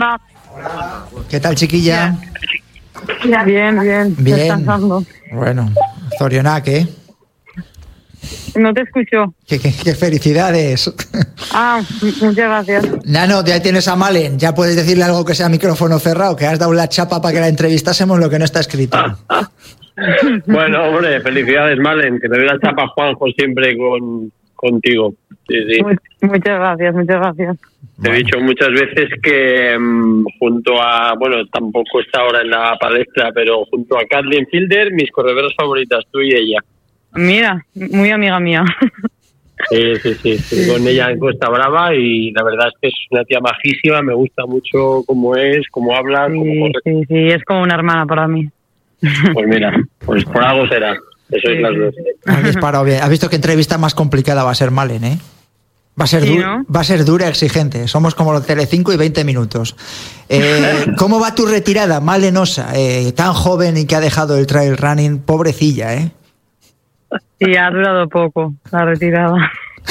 Hola. ¿Qué tal, chiquilla? Bien. Descansando. Bueno, Zorionak, ¿eh? No te escucho. ¡Qué felicidades! Muchas gracias. Nano, ya tienes a Malen. Ya puedes decirle algo que sea micrófono cerrado, que has dado la chapa para que la entrevistásemos lo que no está escrito. Bueno, hombre, felicidades, Malen. Que te dé la chapa, Juanjo, siempre contigo. Sí. Muchas gracias. Te he dicho muchas veces que junto a, bueno, tampoco está ahora en la palestra, pero junto a Kathleen Fielder, mis corredoras favoritas, tú y ella. Mira, muy amiga mía. Sí. Estoy con ella en Costa Brava y la verdad es que es una tía majísima, me gusta mucho cómo es, cómo habla. Sí, es como una hermana para mí. Pues mira, pues por algo será. Eso es las dos. Has disparado bien. Has visto qué entrevista más complicada va a ser Malen, ¿eh? Va a ser dura, exigente. Somos como los Telecinco y 20 minutos. ¿Cómo va tu retirada, Malenosa? Tan joven y que ha dejado el trail running, pobrecilla, ¿eh? Sí, ha durado poco la retirada.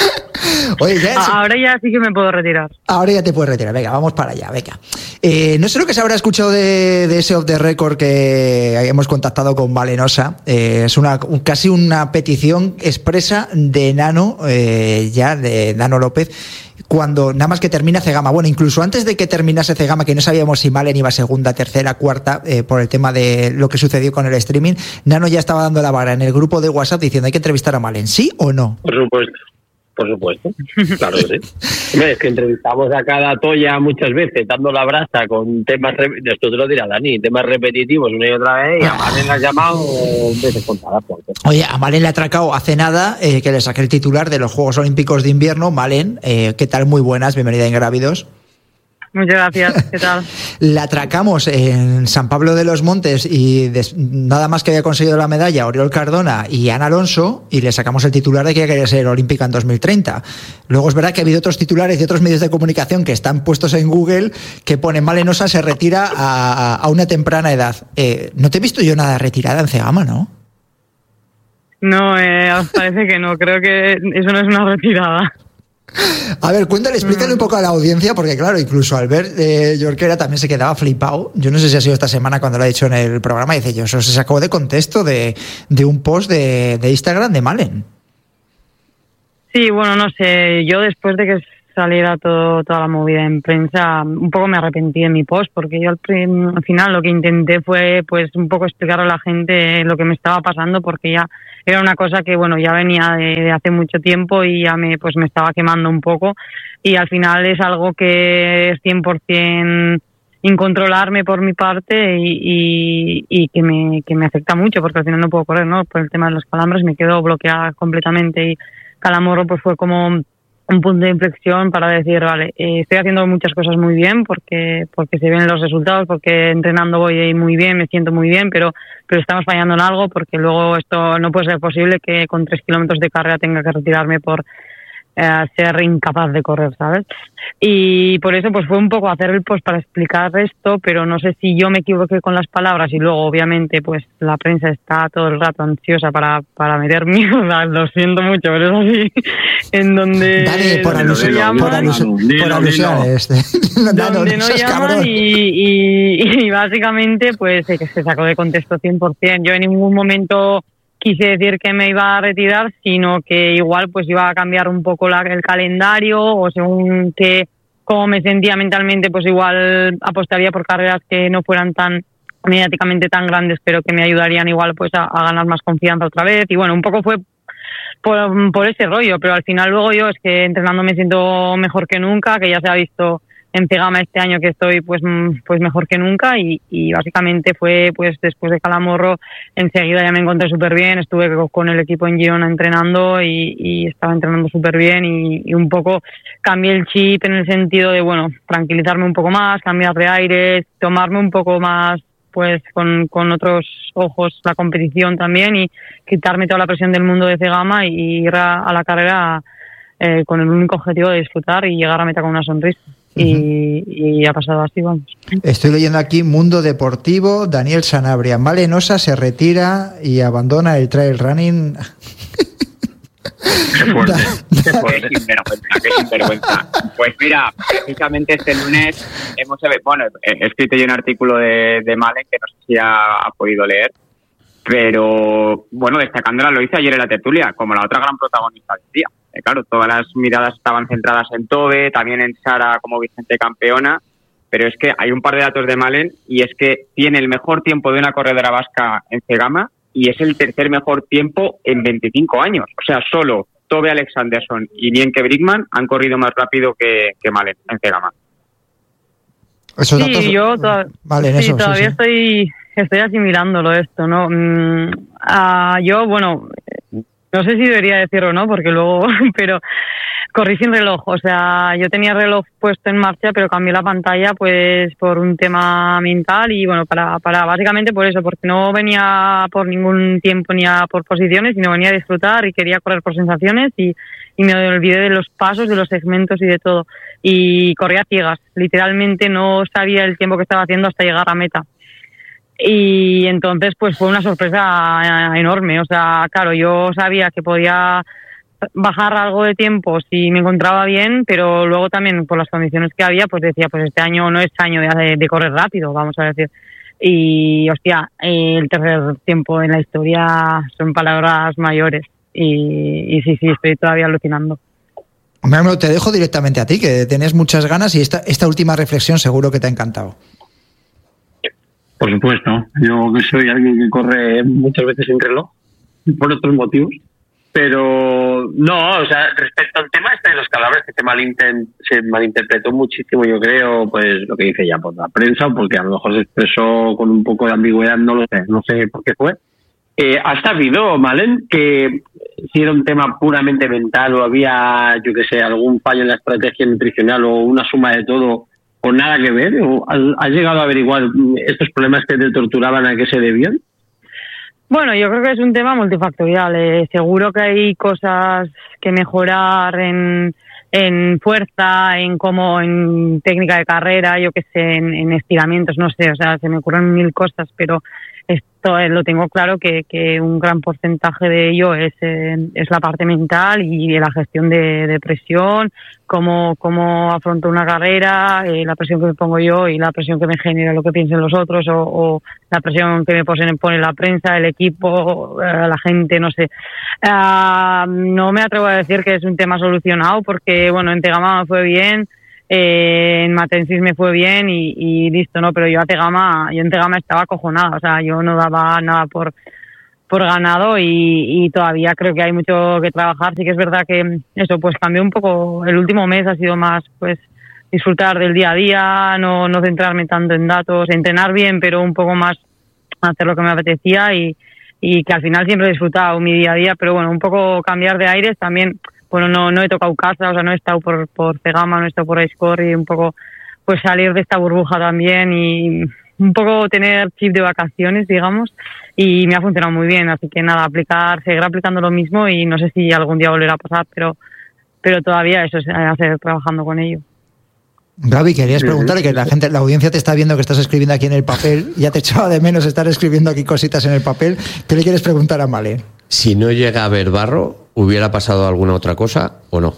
Oye, ahora ya sí que me puedo retirar. Ahora ya te puedes retirar. Venga, vamos para allá, venga. No sé lo que se habrá escuchado de ese off the record que hemos contactado con Malenosa. Es casi una petición expresa de Nano, de Nano López, cuando nada más que termina Cegama. Bueno, incluso antes de que terminase Cegama, que no sabíamos si Malen iba segunda, tercera, cuarta, por el tema de lo que sucedió con el streaming, Nano ya estaba dando la vara en el grupo de WhatsApp diciendo hay que entrevistar a Malen, ¿sí o no? Por supuesto, claro que sí. Hombre, es que entrevistamos a cada toya muchas veces, dando la brasa con temas, esto te lo dirá Dani, temas repetitivos una y otra vez, y a Malen la has llamado veces contadas. Oye, a Malen le ha atracado hace nada, que le saqué el titular de los Juegos Olímpicos de Invierno. Malen, ¿qué tal? Muy buenas, bienvenida a Ingrávidos. Muchas gracias, ¿qué tal? La atracamos en San Pablo de los Montes y nada más que había conseguido la medalla Oriol Cardona y Ana Alonso, y le sacamos el titular de que quería ser olímpica en 2030. Luego es verdad que ha habido otros titulares de otros medios de comunicación que están puestos en Google que ponen Malenosa se retira a una temprana edad. No te he visto yo nada retirada en Cegama, ¿no? No, os parece que no, creo que eso no es una retirada. A ver, explícale un poco a la audiencia, porque claro, incluso Albert Jorquera también se quedaba flipado. Yo no sé si ha sido esta semana cuando lo ha dicho en el programa, dice, yo eso se sacó de contexto de un post de Instagram de Malen. Sí, bueno, no sé, yo después de que saliera toda la movida en prensa, un poco me arrepentí de mi post, porque yo al final lo que intenté fue pues un poco explicar a la gente lo que me estaba pasando, porque ya era una cosa que bueno ya venía de hace mucho tiempo y ya me estaba quemando un poco, y al final es algo que es 100% incontrolarme por mi parte y que me afecta mucho, porque al final no puedo correr, ¿no? Por el tema de los calambres me quedo bloqueada completamente, y Calamorro pues fue como un punto de inflexión para decir, vale, estoy haciendo muchas cosas muy bien porque se ven los resultados, porque entrenando voy muy bien, me siento muy bien, pero estamos fallando en algo, porque luego esto no puede ser posible que con 3 kilómetros de carrera tenga que retirarme por ser incapaz de correr, ¿sabes? Y por eso pues fue un poco hacer el post para explicar esto, pero no sé si yo me equivoqué con las palabras, y luego obviamente pues la prensa está todo el rato ansiosa para meter mierda, lo siento mucho, pero es así, en donde Dale, por alusiones donde no llaman y básicamente pues que se sacó de contexto 100%. Yo en ningún momento quise decir que me iba a retirar, sino que igual pues iba a cambiar un poco el calendario, o según que como me sentía mentalmente, pues igual apostaría por carreras que no fueran tan mediáticamente tan grandes, pero que me ayudarían igual pues a ganar más confianza otra vez. Y bueno, un poco fue por ese rollo, pero al final luego yo es que entrenando me siento mejor que nunca, que ya se ha visto en Cegama este año que estoy pues mejor que nunca, y básicamente fue pues después de Calamorro enseguida ya me encontré súper bien, estuve con el equipo en Girona entrenando y estaba entrenando súper bien, y un poco cambié el chip en el sentido de bueno, tranquilizarme un poco más, cambiar de aires, tomarme un poco más pues con otros ojos la competición también, y quitarme toda la presión del mundo de Cegama y ir a la carrera con el único objetivo de disfrutar y llegar a meta con una sonrisa. Y ha pasado así, vamos. Estoy leyendo aquí Mundo Deportivo, Daniel Sanabria, Malenosa se retira y abandona el trail running. Qué sinvergüenza. Pues mira, precisamente este lunes he escrito yo un artículo de Malen que no sé si ha podido leer, pero bueno, destacándola lo hice ayer en la tertulia, como la otra gran protagonista del día. Claro, todas las miradas estaban centradas en Tobe, también en Sara como vigente campeona, pero es que hay un par de datos de Malen y es que tiene el mejor tiempo de una corredora vasca en Cegama y es el tercer mejor tiempo en 25 años. O sea, solo Tobe Alexanderson y Nienke Brickman han corrido más rápido que Malen en Cegama. Esos sí, datos... yo todavía sí. estoy asimilándolo esto, ¿no? Yo, bueno, no sé si debería decirlo o no, porque luego, pero corrí sin reloj, o sea, yo tenía reloj puesto en marcha, pero cambié la pantalla pues por un tema mental y bueno, para básicamente por eso, porque no venía por ningún tiempo ni por posiciones, sino venía a disfrutar y quería correr por sensaciones y me olvidé de los pasos, de los segmentos y de todo. Y corría ciegas, literalmente no sabía el tiempo que estaba haciendo hasta llegar a meta. Y entonces pues fue una sorpresa enorme, o sea, claro, yo sabía que podía bajar algo de tiempo si me encontraba bien, pero luego también por las condiciones que había, pues decía, pues este año no es año de correr rápido, vamos a decir. Y hostia, el tercer tiempo en la historia son palabras mayores y sí, estoy todavía alucinando. Hombre, te dejo directamente a ti, que tenés muchas ganas y esta última reflexión seguro que te ha encantado. Por supuesto, yo que soy alguien que corre muchas veces sin reloj, por otros motivos, pero no, o sea, respecto al tema de los calabres, que se malinterpretó muchísimo, yo creo, pues lo que dice ya por la prensa, o porque a lo mejor se expresó con un poco de ambigüedad, no sé por qué fue. ¿Has sabido, Malen, que si era un tema puramente mental o había, yo que sé, algún fallo en la estrategia nutricional o una suma de todo o nada que ver? ¿O has llegado a averiguar estos problemas que te torturaban a qué se debían? Bueno, yo creo que es un tema multifactorial. Seguro que hay cosas que mejorar en fuerza, en técnica de carrera, yo que sé, en estiramientos, no sé, o sea, se me ocurren mil cosas, pero esto lo tengo claro que un gran porcentaje de ello es la parte mental y la gestión de presión, cómo afronto una carrera, la presión que me pongo yo y la presión que me genera lo que piensen los otros o la presión que me pone la prensa, el equipo, la gente, no sé. No me atrevo a decir que es un tema solucionado porque, bueno, en Tegama me fue bien, en Matensis me fue bien y listo, ¿no? Pero yo en Tegama estaba acojonada, o sea, yo no daba nada por ganado y todavía creo que hay mucho que trabajar. Sí que es verdad que eso pues cambió un poco. El último mes ha sido más pues disfrutar del día a día, no centrarme tanto en datos, entrenar bien, pero un poco más hacer lo que me apetecía y que al final siempre he disfrutado mi día a día, pero bueno, un poco cambiar de aires también. Bueno, no he tocado casa, o sea, no he estado por Cegama, no he estado por Icecore y un poco pues salir de esta burbuja también y un poco tener chip de vacaciones, digamos, y me ha funcionado muy bien, así que nada, seguir aplicando lo mismo y no sé si algún día volverá a pasar, pero todavía eso es seguir trabajando con ello. Gaby, querías preguntarle que la audiencia te está viendo que estás escribiendo aquí en el papel, ya te echaba de menos estar escribiendo aquí cositas en el papel. ¿Qué le quieres preguntar a Malen? Si no llega a haber barro, ¿hubiera pasado alguna otra cosa o no?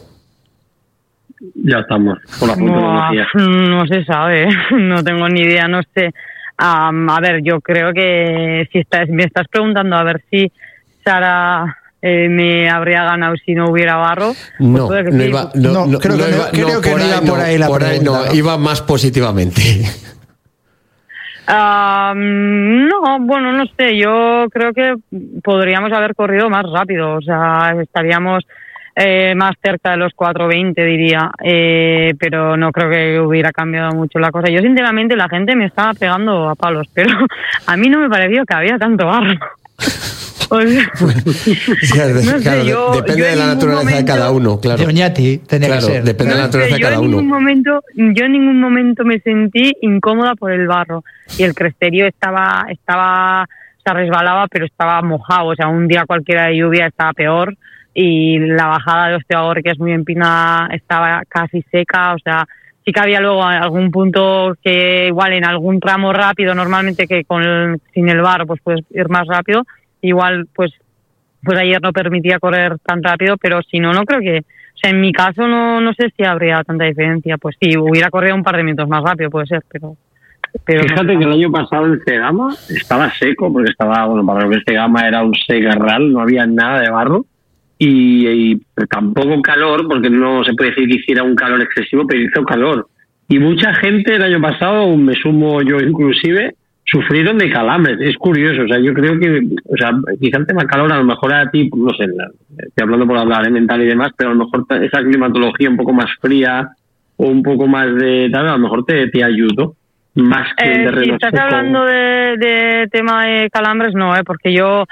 Ya estamos con la futurología. No se sabe, no tengo ni idea, no sé. A ver, yo creo que me estás preguntando a ver si Sara me habría ganado si no hubiera barro. No, pues no iba, creo que no iba por ahí la pregunta. No, iba más positivamente. No, bueno, no sé, yo creo que podríamos haber corrido más rápido, o sea, estaríamos más cerca de los 4:20 diría, pero no creo que hubiera cambiado mucho la cosa. Yo sinceramente la gente me estaba pegando a palos, pero a mí no me pareció que había tanto barro. O sea, no sé, depende de la naturaleza de cada uno, claro. De Oñati tenía que ser. Depende de la naturaleza de cada uno. Yo en ningún momento me sentí incómoda por el barro y el cresterío se resbalaba, pero estaba mojado, o sea, un día cualquiera de lluvia estaba peor y la bajada de Osteagor, que es muy empinada, estaba casi seca, o sea, sí que había luego algún punto que igual en algún tramo rápido, normalmente que sin el barro pues puedes ir más rápido, igual pues pues ayer no permitía correr tan rápido, pero si no, no creo que, o sea, en mi caso no sé si habría tanta diferencia. Pues sí, hubiera corrido un par de minutos más rápido, puede ser, pero fíjate que el año pasado el Cegama estaba seco, porque estaba, bueno, para lo que el Cegama era un segarral, no había nada de barro, y tampoco calor, porque no se puede decir que hiciera un calor excesivo, pero hizo calor. Y mucha gente el año pasado, me sumo yo inclusive, sufrieron de calambres. Es curioso, o sea, yo creo que, o sea, quizá el tema calor a lo mejor a ti, no sé, estoy hablando por hablar mental y demás, pero a lo mejor esa climatología un poco más fría o un poco más de tal, a lo mejor te ayudó más que el terreno. Si estás hablando de tema de calambres, no, porque yo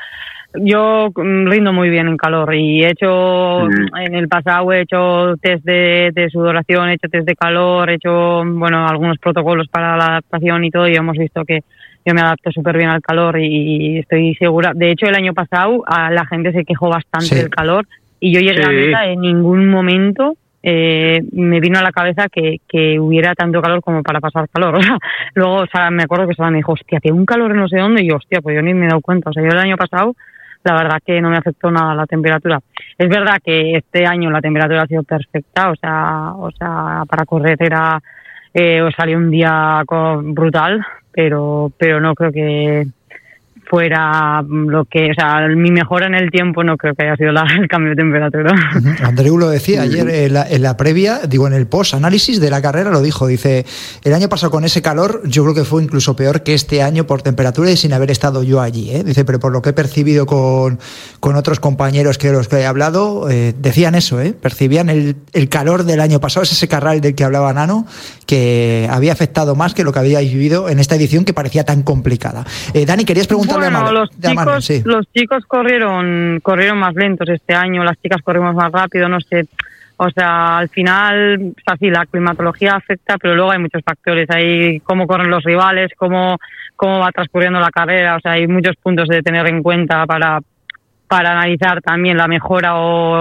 rindo muy bien en calor y he hecho, en el pasado he hecho test de sudoración, he hecho test de calor, he hecho, bueno, algunos protocolos para la adaptación y todo, y hemos visto que yo me adapto súper bien al calor y estoy segura. De hecho, el año pasado la gente se quejó bastante del calor y yo llegué a meta, en ningún momento me vino a la cabeza que hubiera tanto calor como para pasar calor. O sea, luego, o sea, me acuerdo que Sara me dijo, hostia, hacía un calor en no sé dónde, y yo, hostia, pues yo ni me he dado cuenta. O sea, yo el año pasado, la verdad que no me afectó nada la temperatura. Es verdad que este año la temperatura ha sido perfecta, o sea, para correr salió un día brutal, pero no creo que fuera lo que, o sea, mi mejora en el tiempo no creo que haya sido el cambio de temperatura. Andreu lo decía ayer en la previa, digo, en el post-análisis de la carrera lo dijo, dice, el año pasado con ese calor yo creo que fue incluso peor que este año por temperatura y sin haber estado yo allí, ¿eh? Dice, pero por lo que he percibido con otros compañeros que los que he hablado, decían eso, percibían el calor del año pasado, es ese carral del que hablaba Nano, que había afectado más que lo que habíais vivido en esta edición que parecía tan complicada. Dani, querías preguntarle los chicos corrieron más lentos este año, las chicas corrimos más rápido, no sé, o sea, al final, o sea, sí, la climatología afecta, pero luego hay muchos factores, hay cómo corren los rivales, cómo va transcurriendo la carrera, o sea, hay muchos puntos de tener en cuenta para analizar también la mejora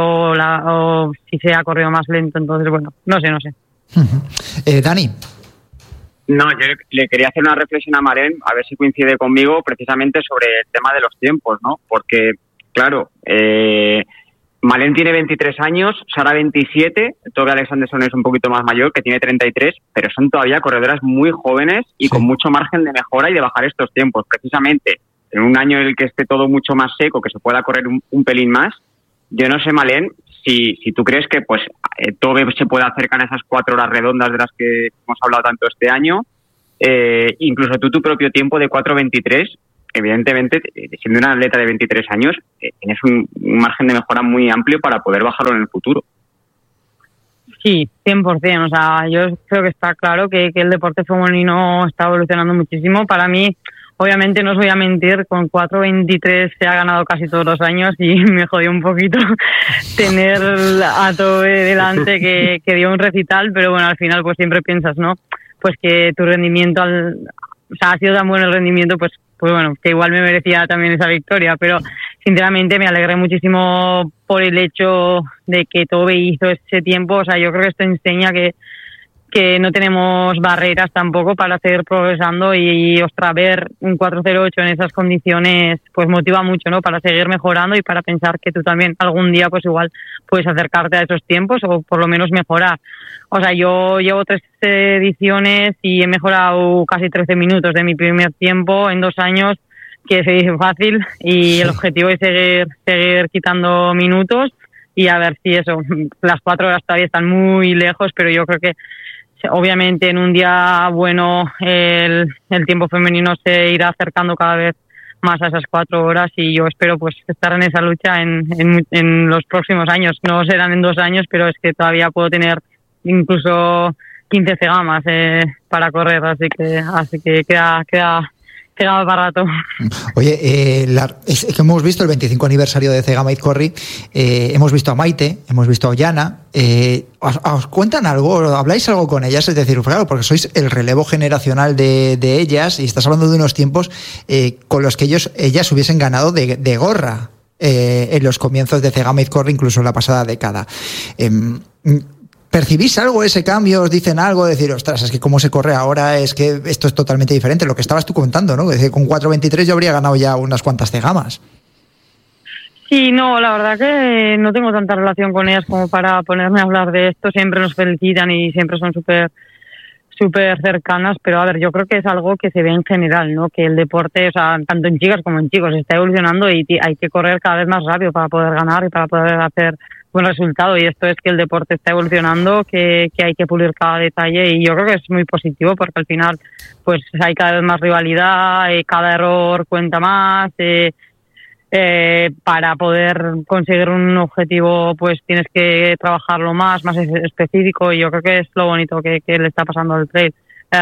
o si se ha corrido más lento, entonces, bueno, no sé. Dani. No, yo le quería hacer una reflexión a Maren, a ver si coincide conmigo, precisamente sobre el tema de los tiempos, ¿no? Porque, claro, Malen tiene 23 años, Sara 27, Toby Alexanderson es un poquito más mayor, que tiene 33, pero son todavía corredoras muy jóvenes y con mucho margen de mejora y de bajar estos tiempos. Precisamente, en un año en el que esté todo mucho más seco, que se pueda correr un pelín más, yo no sé, Malen, si tú crees que pues Toby se puede acercar a esas 4 horas redondas de las que hemos hablado tanto este año, incluso tú tu propio tiempo de 4:23, evidentemente, siendo una atleta de 23 años, tienes un margen de mejora muy amplio para poder bajarlo en el futuro. Sí, 100%. O sea, yo creo que está claro que el deporte femenino está evolucionando muchísimo. Para mí, obviamente, no os voy a mentir, con 4:23 se ha ganado casi todos los años y me jodió un poquito tener a Toby delante que dio un recital, pero bueno, al final pues siempre piensas, ¿no? Pues que tu rendimiento, o sea, ha sido tan bueno el rendimiento, pues bueno, que igual me merecía también esa victoria, pero sinceramente me alegré muchísimo por el hecho de que Toby hizo ese tiempo. O sea, yo creo que esto enseña que no tenemos barreras tampoco para seguir progresando y ostras, ver un 4:08 en esas condiciones pues motiva mucho, ¿no? Para seguir mejorando y para pensar que tú también algún día pues igual puedes acercarte a esos tiempos o por lo menos mejorar. O sea, yo llevo 3 ediciones y he mejorado casi 13 minutos de mi primer tiempo en 2 años, que se dice fácil, y el objetivo es seguir quitando minutos y a ver si eso, las 4 horas todavía están muy lejos, pero yo creo que obviamente en un día bueno el tiempo femenino se irá acercando cada vez más a esas 4 horas y yo espero pues estar en esa lucha en los próximos años. No serán en 2 años, pero es que todavía puedo tener incluso 15 cegamas para correr, así que queda para rato. Oye, es que hemos visto el 25 aniversario de Cegama Izkorri, hemos visto a Maite, hemos visto a Ollana, ¿os cuentan algo? ¿Habláis algo con ellas? Es decir, claro, porque sois el relevo generacional de ellas y estás hablando de unos tiempos con los que ellas hubiesen ganado de gorra en los comienzos de Cegama Izkorri, incluso en la pasada década. ¿Percibís algo ese cambio? ¿Os dicen algo? Decir, ostras, es que cómo se corre ahora, es que esto es totalmente diferente. Lo que estabas tú contando, ¿no? Es decir, con 4:23 yo habría ganado ya unas cuantas cegamas. Sí, no, la verdad que no tengo tanta relación con ellas como para ponerme a hablar de esto. Siempre nos felicitan y siempre son súper cercanas, pero a ver, yo creo que es algo que se ve en general, ¿no? Que el deporte, o sea, tanto en chicas como en chicos, está evolucionando y hay que correr cada vez más rápido para poder ganar y para poder hacer buen resultado. Y esto es que el deporte está evolucionando, que hay que pulir cada detalle, y yo creo que es muy positivo porque al final pues hay cada vez más rivalidad, cada error cuenta más. Para poder conseguir un objetivo pues tienes que trabajarlo más específico, y yo creo que es lo bonito que le está pasando al trail.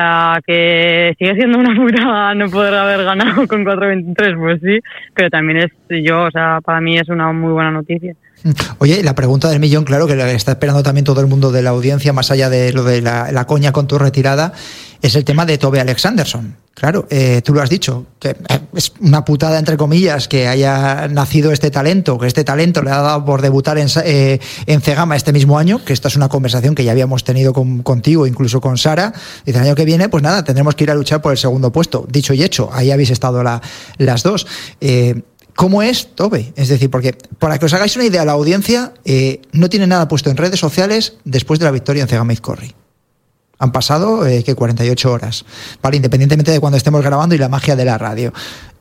Que sigue siendo una putada no poder haber ganado con 4.23, pues sí, pero también o sea, para mí es una muy buena noticia. Oye, la pregunta del millón, claro, que la está esperando también todo el mundo de la audiencia, más allá de lo de la coña con tu retirada, es el tema de Tobe Alexanderson. Claro, tú lo has dicho, que es una putada, entre comillas, que haya nacido este talento, que este talento le ha dado por debutar en Cegama este mismo año, que esta es una conversación que ya habíamos tenido contigo, incluso con Sara. Dice, el año que viene, pues nada, tendremos que ir a luchar por el segundo puesto. Dicho y hecho, ahí habéis estado las dos. ¿Cómo es Tobe? Es decir, porque para que os hagáis una idea, la audiencia no tiene nada puesto en redes sociales después de la victoria en Cegama Izcorri. Han pasado 48 horas, ¿vale? Independientemente de cuando estemos grabando y la magia de la radio.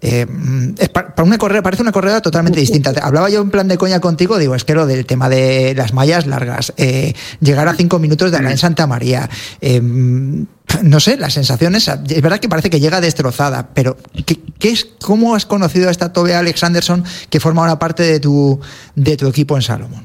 Para una carrera, parece una carrera totalmente distinta. Hablaba yo en plan de coña contigo, digo, es que lo del tema de las mallas largas, llegar a 5 minutos de Alain Santamaría, no sé, las sensaciones, es verdad que parece que llega destrozada, pero ¿cómo has conocido a esta Tobe Alexanderson que forma una parte de tu equipo en Salomón?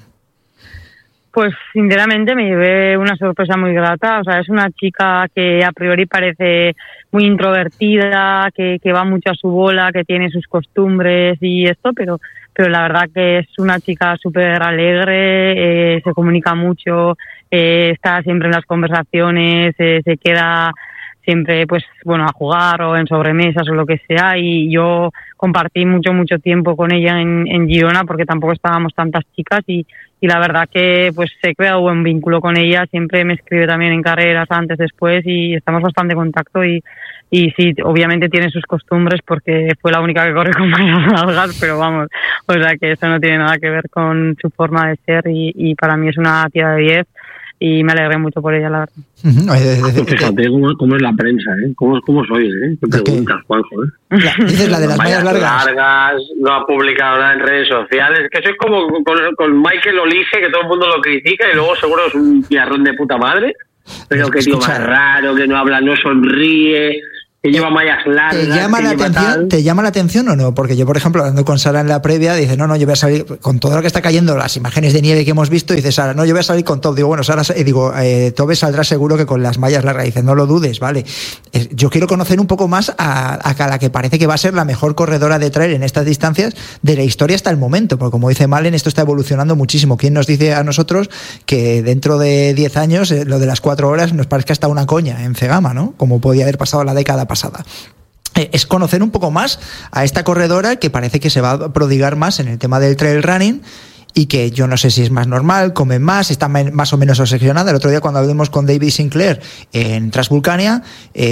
Pues sinceramente me llevé una sorpresa muy grata. O sea, es una chica que a priori parece muy introvertida, que va mucho a su bola, que tiene sus costumbres y esto, pero la verdad que es una chica súper alegre, se comunica mucho, está siempre en las conversaciones, se queda siempre pues bueno a jugar o en sobremesas o lo que sea, y yo compartí mucho tiempo con ella en Girona porque tampoco estábamos tantas chicas, y la verdad que pues he creado buen vínculo con ella. Siempre me escribe también en carreras antes, después, y estamos bastante en contacto, y sí, obviamente tiene sus costumbres porque fue la única que corre con mallas largas, pero vamos, o sea que eso no tiene nada que ver con su forma de ser, y para mí es una tía de 10 y me alegré mucho por ella, la verdad. Fíjate cómo es la prensa, ¿eh? ¿Cómo sois, eh? ¿Qué preguntas, Juanjo, eh? Dices la de las mallas largas. No ha publicado nada en redes sociales. Que sois como con Michael Olige, que todo el mundo lo critica y luego seguro es un piarrón de puta madre. Pero que tío más raro, que no habla, no sonríe, que lleva mallas largas. ¿Te llama la atención o no? Porque yo, por ejemplo, hablando con Sara en la previa, dice, no, yo voy a salir con todo lo que está cayendo, las imágenes de nieve que hemos visto, dice Sara, no, yo voy a salir con todo. Digo, bueno, Sara, Tobe saldrá seguro que con las mallas largas. Dice, no lo dudes, vale. Yo quiero conocer un poco más a la que parece que va a ser la mejor corredora de trail en estas distancias de la historia hasta el momento, porque como dice Malen, esto está evolucionando muchísimo. ¿Quién nos dice a nosotros que dentro de 10 años lo de las 4 horas nos parezca hasta una coña en Cegama, ¿no? Como podía haber pasado la década pasada. Es conocer un poco más a esta corredora que parece que se va a prodigar más en el tema del trail running, y que yo no sé si es más normal, come más, está más o menos obsesionada. El otro día cuando hablamos con David Sinclair en Transvulcania,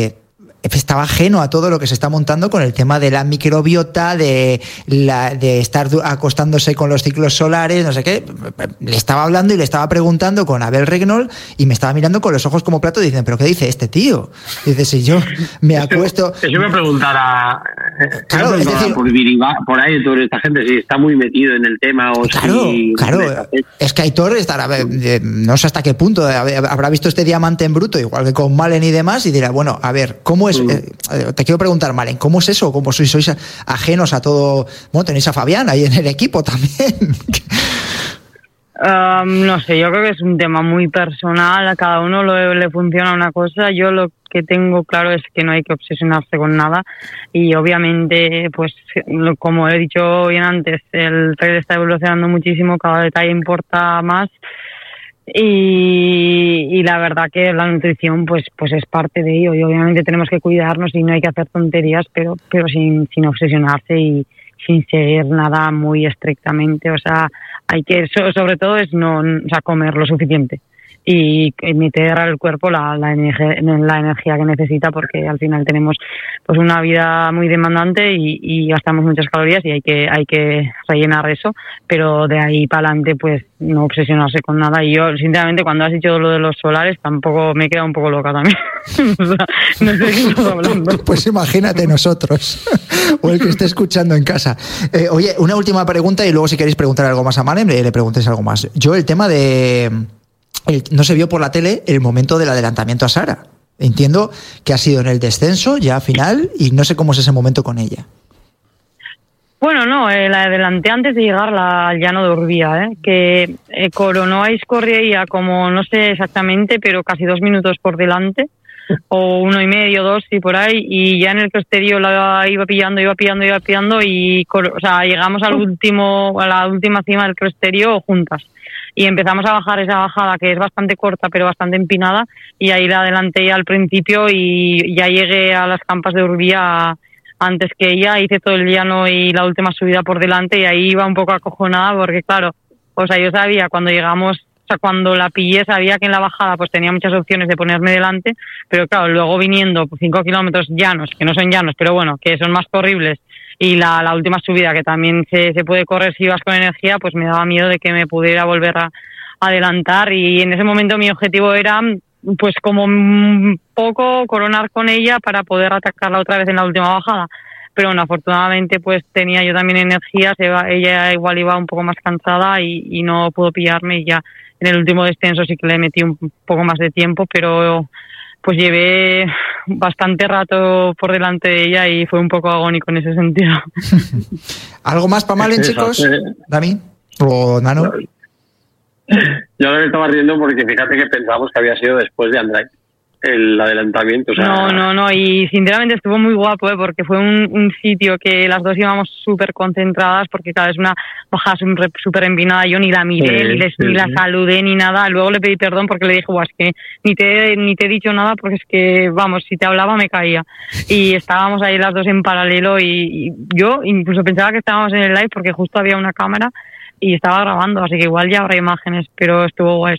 estaba ajeno a todo lo que se está montando con el tema de la microbiota, de estar acostándose con los ciclos solares, no sé qué. Le estaba hablando y le estaba preguntando con Abel Regnol, y me estaba mirando con los ojos como plato, diciendo, ¿pero qué dice este tío? Dice, si yo me acuesto... Eso me preguntara... Claro, es decir, por ahí toda esta gente, si está muy metido en el tema o Claro, es que Aitor estará, no sé hasta qué punto, habrá visto este diamante en bruto, igual que con Malen y demás, y dirá, bueno, a ver, ¿cómo es? Te quiero preguntar, Malen, ¿cómo es eso? ¿Cómo sois ajenos a todo? Bueno, tenéis a Fabián ahí en el equipo también. No sé, yo creo que es un tema muy personal, a cada uno le funciona una cosa. Yo lo que tengo claro es que no hay que obsesionarse con nada, y obviamente, pues como he dicho bien antes, el trail está evolucionando muchísimo, cada detalle importa más, y la verdad que la nutrición pues es parte de ello, y obviamente tenemos que cuidarnos y no hay que hacer tonterías, pero sin obsesionarse y sin seguir nada muy estrictamente. O sea, hay que, sobre todo es comer lo suficiente. y meter al cuerpo la energía que necesita, porque al final tenemos pues una vida muy demandante y gastamos muchas calorías y hay que rellenar eso, pero de ahí para adelante pues no obsesionarse con nada. Y yo sinceramente cuando has dicho lo de los solares tampoco me he quedado un poco loca también. O sea, no sé de qué estás hablando. Pues imagínate nosotros o el que esté escuchando en casa. Oye, una última pregunta y luego si queréis preguntar algo más a Malen, le preguntéis algo más. Yo el tema de... no se vio por la tele el momento del adelantamiento a Sara. Entiendo que ha sido en el descenso ya final y no sé cómo es ese momento con ella. Bueno, no, la adelanté antes de llegar al llano de Urbía, que coronó a Izcorria como no sé exactamente, pero casi 2 minutos por delante, o 1,5, 2 y por ahí, y ya en el cresterío la iba pillando y o sea, llegamos a la última cima del cresterío juntas. Y empezamos a bajar esa bajada que es bastante corta pero bastante empinada, y ahí la adelanté ya al principio y ya llegué a las campas de Urbía antes que ella, hice todo el llano y la última subida por delante y ahí iba un poco acojonada porque claro, o sea, yo sabía cuando llegamos, o sea, cuando la pillé sabía que en la bajada pues tenía muchas opciones de ponerme delante, pero claro, luego viniendo 5 kilómetros llanos, que no son llanos, pero bueno, que son más corribles, y la última subida que también se puede correr si vas con energía, pues me daba miedo de que me pudiera volver a adelantar, y en ese momento mi objetivo era pues como un poco coronar con ella para poder atacarla otra vez en la última bajada, pero bueno, afortunadamente pues tenía yo también energías, ella igual iba un poco más cansada y no pudo pillarme, y ya en el último descenso sí que le metí un poco más de tiempo, pero pues llevé bastante rato por delante de ella y fue un poco agónico en ese sentido. ¿Algo más para Malen, chicos? ¿Dami? ¿O Nano? Yo ahora me estaba riendo porque fíjate que pensábamos que había sido después de Andrade el adelantamiento. O sea... No, y sinceramente estuvo muy guapo, porque fue un sitio que las dos íbamos súper concentradas, porque cada vez una bajada súper empinada, yo ni la miré, ni la saludé, ni nada. Luego le pedí perdón porque le dije, es que ni te he dicho nada porque es que, vamos, si te hablaba me caía. Y estábamos ahí las dos en paralelo y yo incluso pensaba que estábamos en el live porque justo había una cámara y estaba grabando, así que igual ya habrá imágenes, pero estuvo guay.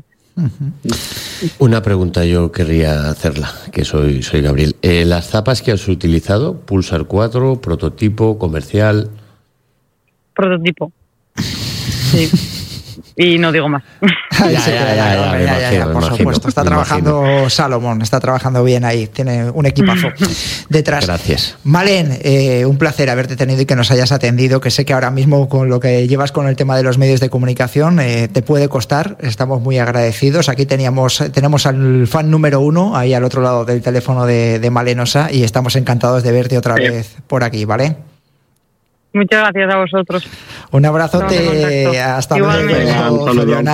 Una pregunta yo querría hacerla, que soy Gabriel. ¿Las zapas que has utilizado, Pulsar 4, prototipo, comercial? Prototipo. Sí. Y no digo más. Ya, por supuesto. Está trabajando Salomón, está trabajando bien ahí. Tiene un equipazo detrás. Gracias. Malen, un placer haberte tenido y que nos hayas atendido, que sé que ahora mismo con lo que llevas con el tema de los medios de comunicación te puede costar. Estamos muy agradecidos. Aquí tenemos al fan número 1 ahí al otro lado del teléfono de Malenosa y estamos encantados de verte otra vez por aquí, ¿vale? Muchas gracias a vosotros. Un abrazote, hasta luego.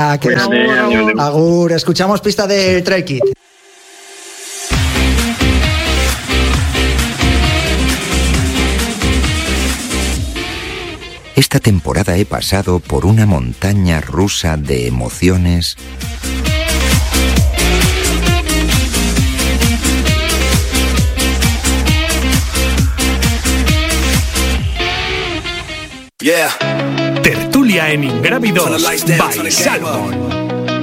Agur. Escuchamos pista del Trail Kit. Esta temporada he pasado por una montaña rusa de emociones. Tertulia en Ingrávidos by Salomón.